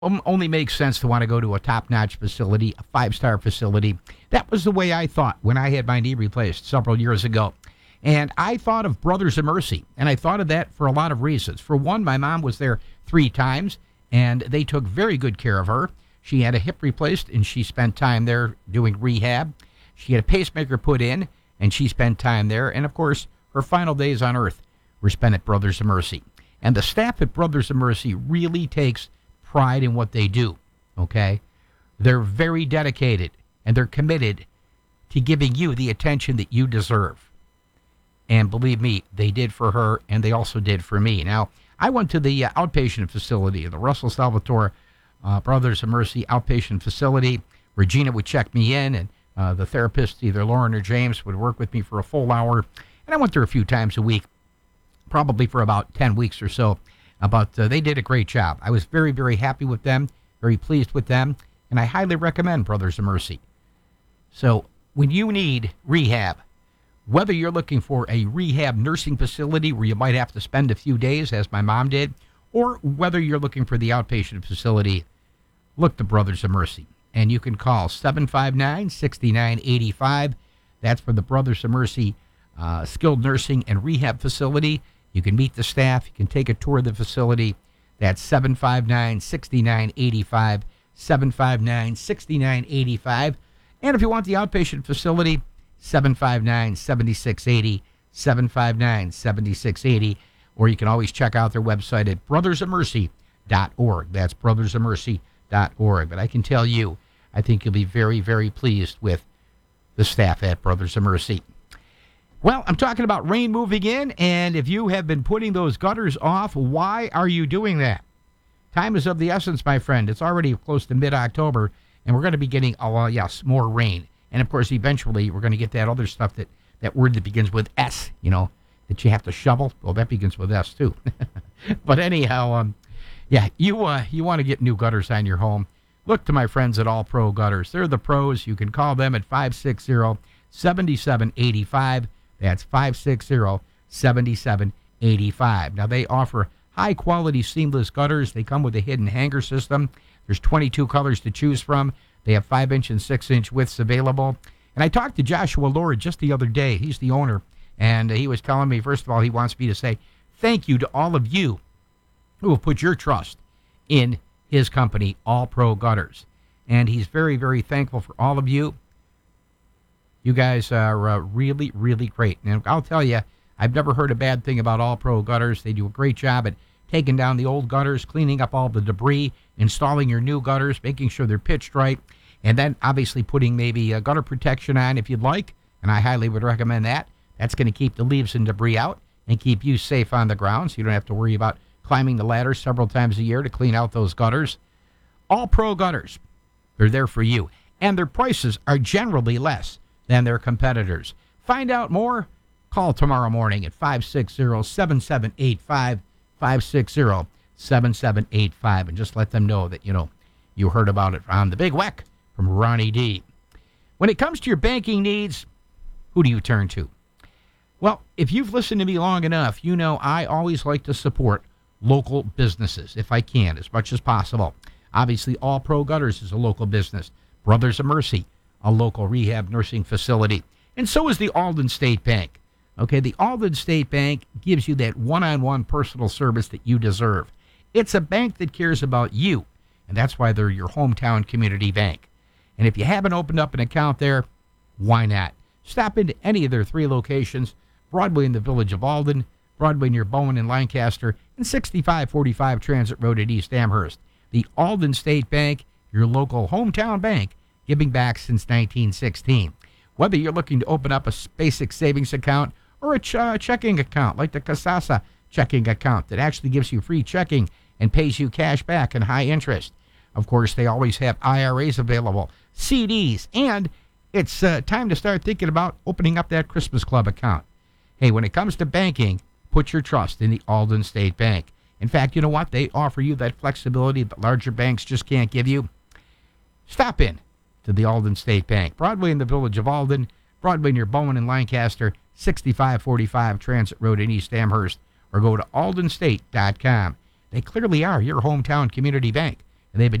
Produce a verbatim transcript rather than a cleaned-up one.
um, only makes sense to want to go to a top-notch facility, a five-star facility. That was the way I thought when I had my knee replaced several years ago. And I thought of Brothers of Mercy, and I thought of that for a lot of reasons. For one, my mom was there three times, and they took very good care of her. She had a hip replaced, and she spent time there doing rehab. She had a pacemaker put in, and she spent time there. And, of course, her final days on earth were spent at Brothers of Mercy. And the staff at Brothers of Mercy really takes pride in what they do, okay? They're very dedicated, and they're committed to giving you the attention that you deserve. And believe me, they did for her, and they also did for me. Now, I went to the uh, outpatient facility, the Russell Salvatore uh, Brothers of Mercy outpatient facility. Regina would check me in, and uh, the therapist, either Lauren or James, would work with me for a full hour. And I went there a few times a week, probably for about ten weeks or so. Uh, but uh, they did a great job. I was very, very happy with them, very pleased with them, and I highly recommend Brothers of Mercy. So when you need rehab, whether you're looking for a rehab nursing facility where you might have to spend a few days, as my mom did, or whether you're looking for the outpatient facility, look to Brothers of Mercy. And you can call seven five nine, six nine eight five. That's for the Brothers of Mercy uh, skilled nursing and rehab facility. You can meet the staff. You can take a tour of the facility. That's seven five nine, six nine eight five, seven five nine, six nine eight five. And if you want the outpatient facility, seven five nine, seven six eight zero, seven five nine, seven six eight zero. Or you can always check out their website at brothers of mercy dot org. That's brothers of mercy dot org. But I can tell you, I think you'll be very, very pleased with the staff at Brothers of Mercy. Well, I'm talking about rain moving in, and if you have been putting those gutters off, why are you doing that? Time is of the essence, my friend. It's already close to mid-October, and we're going to be getting, oh, uh, yes, more rain. And, of course, eventually we're going to get that other stuff, that, that word that begins with S, you know, that you have to shovel. Well, that begins with S, too. But anyhow, um, yeah, you uh, you want to get new gutters on your home. Look to my friends at All Pro Gutters. They're the pros. You can call them at five six zero, seven seven eight five. That's five six zero, seven seven eight five. Now, they offer high-quality seamless gutters. They come with a hidden hanger system. There's twenty-two colors to choose from. They have five inch and six inch widths available. And I talked to Joshua Lord just the other day. He's the owner. And he was telling me, first of all, he wants me to say thank you to all of you who have put your trust in his company, All Pro Gutters. And he's very, very thankful for all of you. You guys are uh, really, really great. And I'll tell you, I've never heard a bad thing about All Pro Gutters. They do a great job at taking down the old gutters, cleaning up all the debris, installing your new gutters, making sure they're pitched right, and then obviously putting maybe a gutter protection on if you'd like, and I highly would recommend that. That's going to keep the leaves and debris out and keep you safe on the ground, so you don't have to worry about climbing the ladder several times a year to clean out those gutters. All Pro Gutters, they're there for you, and their prices are generally less than their competitors. Find out more. Call tomorrow morning at five six zero, seven seven eight five, five six zero, seven seven eight five, and just let them know that, you know, you heard about it on the Big W E C from Ronnie D. When it comes to your banking needs, who do you turn to? Well, if you've listened to me long enough, you know I always like to support local businesses, if I can, as much as possible. Obviously, All Pro Gutters is a local business. Brothers of Mercy, a local rehab nursing facility. And so is the Alden State Bank. Okay, the Alden State Bank gives you that one-on-one personal service that you deserve. It's a bank that cares about you, and that's why they're your hometown community bank. And if you haven't opened up an account there, why not? Stop into any of their three locations, Broadway in the village of Alden, Broadway near Bowen and Lancaster, and sixty-five forty-five Transit Road at East Amherst. The Alden State Bank, your local hometown bank, giving back since nineteen sixteen. Whether you're looking to open up a basic savings account or a ch- uh, checking account like the Kasasa checking account that actually gives you free checking and pays you cash back and high interest. Of course, they always have I R As available, C Ds, and it's uh, time to start thinking about opening up that Christmas Club account. Hey, when it comes to banking, put your trust in the Alden State Bank. In fact, you know what? They offer you that flexibility that larger banks just can't give you. Stop in to the Alden State Bank. Broadway in the village of Alden, Broadway near Bowen and Lancaster, sixty-five forty-five Transit Road in East Amherst, or go to alden state dot com. They clearly are your hometown community bank. They've been